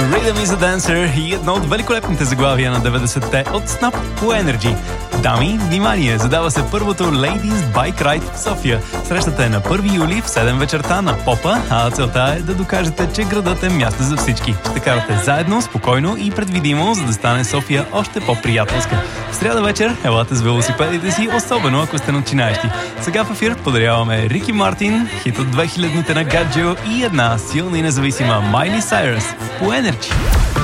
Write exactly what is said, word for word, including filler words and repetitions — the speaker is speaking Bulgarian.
Rhythm is a Dancer и едно от великолепните заглавия на деветдесетте от Snap по Energy. Дами, внимание! Задава се първото Ladies Bike Ride в София. Срещата е на първи юли в седем вечерта на Попа, а целта е да докажете, че градът е място за всички. Ще карате заедно, спокойно и предвидимо, за да стане София още по-приятелска. В сряда вечер елате с велосипедите си, особено ако сте начинаещи. Сега в ефир подаряваме Рики Мартин, хит от две хилядните на Гаджо и една силна и независима Майли Сайръс по Energy.